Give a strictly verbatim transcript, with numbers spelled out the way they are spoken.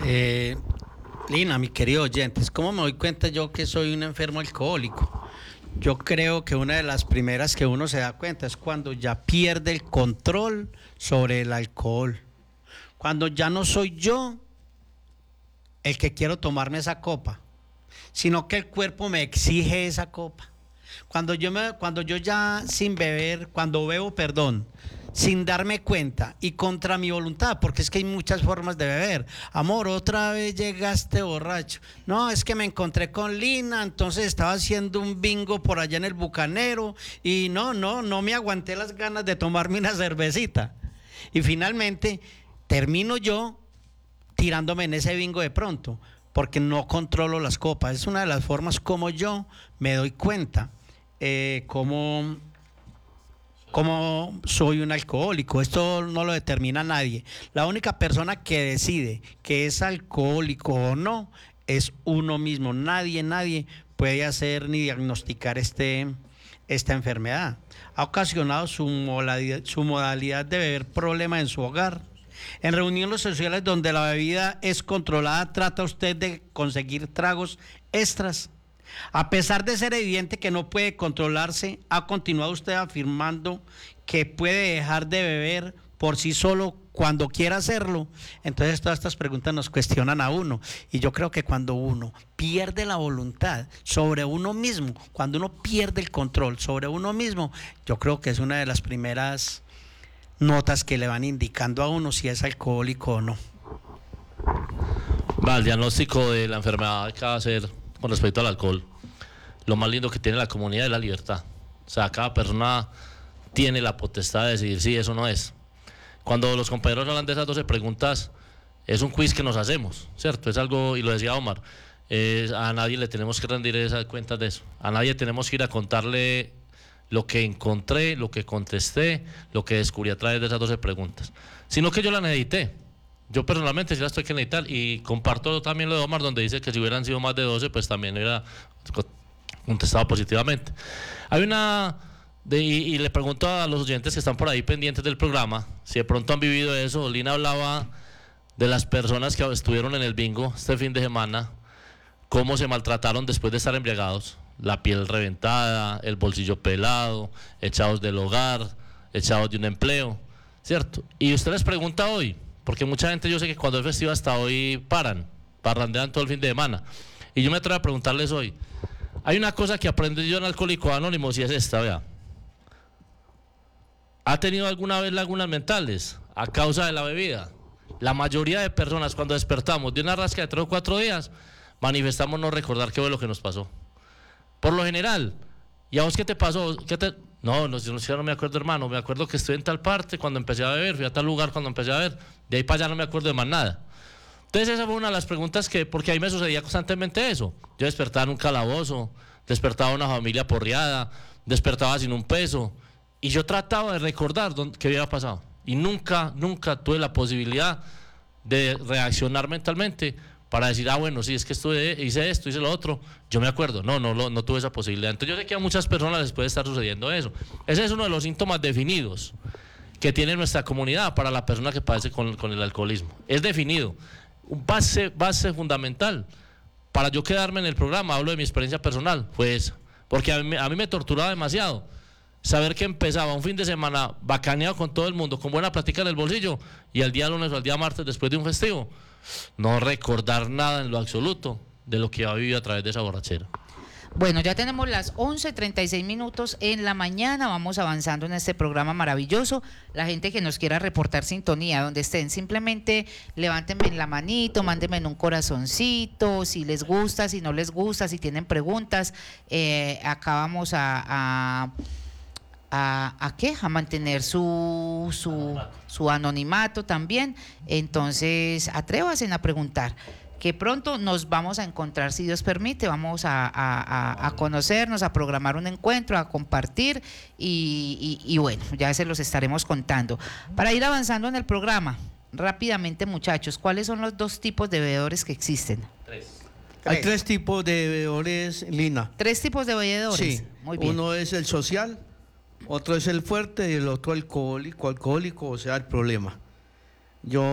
Eh, Lina, mi querido oyentes, ¿cómo me doy cuenta yo que soy un enfermo alcohólico? Yo creo que una de las primeras que uno se da cuenta es cuando ya pierde el control sobre el alcohol. Cuando ya no soy yo el que quiero tomarme esa copa, sino que el cuerpo me exige esa copa. Cuando yo, me, cuando yo ya sin beber, cuando bebo, perdón, sin darme cuenta y contra mi voluntad, porque es que hay muchas formas de beber. Amor, otra vez llegaste borracho. No, es que me encontré con Lina, entonces estaba haciendo un bingo por allá en el Bucanero y no, no, no me aguanté las ganas de tomarme una cervecita. Y finalmente termino yo tirándome en ese bingo de pronto, porque no controlo las copas. Es una de las formas como yo me doy cuenta eh, cómo, cómo soy un alcohólico. Esto no lo determina nadie. La única persona que decide que es alcohólico o no es uno mismo. Nadie, nadie puede hacer ni diagnosticar este, esta enfermedad. Ha ocasionado su modalidad, su modalidad de beber problemas en su hogar. En reuniones sociales donde la bebida es controlada, trata usted de conseguir tragos extras. A pesar de ser evidente que no puede controlarse, ha continuado usted afirmando que puede dejar de beber por sí solo cuando quiera hacerlo. Entonces todas estas preguntas nos cuestionan a uno, y yo creo que cuando uno pierde la voluntad sobre uno mismo, cuando uno pierde el control sobre uno mismo, yo creo que es una de las primeras notas que le van indicando a uno si es alcohólico o no. Va, el diagnóstico de la enfermedad que va a hacer con respecto al alcohol, lo más lindo que tiene la comunidad es la libertad. O sea, cada persona tiene la potestad de decidir si eso no es. Cuando los compañeros hablan de esas doce preguntas, es un quiz que nos hacemos, ¿cierto? Es algo, y lo decía Omar, es, a nadie le tenemos que rendir esas cuentas de eso. A nadie tenemos que ir a contarle lo que encontré, lo que contesté, lo que descubrí a través de esas doce preguntas, sino que yo la necesité. Yo personalmente sí la estoy que necesitar, y comparto también lo de Omar, donde dice que si hubieran sido más de doce, pues también hubiera contestado positivamente. Hay una, de, y, y le pregunto a los oyentes que están por ahí pendientes del programa, si de pronto han vivido eso. Lina hablaba de las personas que estuvieron en el bingo este fin de semana, cómo se maltrataron después de estar embriagados. La piel reventada, el bolsillo pelado, echados del hogar, echados de un empleo, ¿cierto? Y usted les pregunta hoy, porque mucha gente, yo sé que cuando es festivo hasta hoy paran, parrandean todo el fin de semana, y yo me atrevo a preguntarles hoy. Hay una cosa que aprendí yo en Alcohólicos Anónimos, y es esta, vea. ¿Ha tenido alguna vez lagunas mentales a causa de la bebida? La mayoría de personas, cuando despertamos de una rasca de tres o cuatro días, manifestamos no recordar qué fue lo que nos pasó. Por lo general. ¿Y a vos qué te pasó? ¿Qué te... No, no, yo no me acuerdo, hermano. Me acuerdo que estuve en tal parte cuando empecé a beber, fui a tal lugar cuando empecé a beber. De ahí para allá no me acuerdo de más nada. Entonces esa fue una de las preguntas que, porque ahí me sucedía constantemente eso. Yo despertaba en un calabozo, despertaba en una familia porreada, despertaba sin un peso, y yo trataba de recordar dónde, qué había pasado. Y nunca, nunca tuve la posibilidad de reaccionar mentalmente para decir, ah, bueno, sí, es que estuve, hice esto, hice lo otro, yo me acuerdo. No, no, no, no tuve esa posibilidad. Entonces yo sé que a muchas personas les puede estar sucediendo eso. Ese es uno de los síntomas definidos que tiene nuestra comunidad para la persona que padece con, con el alcoholismo. Es definido, un base, base fundamental. Para yo quedarme en el programa, hablo de mi experiencia personal, pues, porque a mí, a mí me torturaba demasiado saber que empezaba un fin de semana bacaneado con todo el mundo, con buena plática en el bolsillo, y al día lunes o al día martes, después de un festivo, no recordar nada en lo absoluto de lo que ha vivido a través de esa borrachera. Bueno, ya tenemos las once treinta y seis minutos en la mañana, vamos avanzando en este programa maravilloso. La gente que nos quiera reportar sintonía, donde estén, simplemente levántenme la manito, mándenme en un corazoncito, si les gusta, si no les gusta, si tienen preguntas. Eh, acá vamos a... a ¿A, a qué? A mantener su, su, su anonimato también. Entonces, atrévanse a preguntar, que pronto nos vamos a encontrar, si Dios permite, vamos a, a, a, a conocernos, a programar un encuentro, a compartir, y, y, y bueno, ya se los estaremos contando. Para ir avanzando en el programa, rápidamente, muchachos, ¿cuáles son los dos tipos de bebedores que existen? Tres. Hay tres tipos de bebedores, Lina. ¿Tres tipos de bebedores? Sí, muy bien. Uno es el social, otro es el fuerte y el otro alcohólico, alcohólico, o sea, el problema. Yo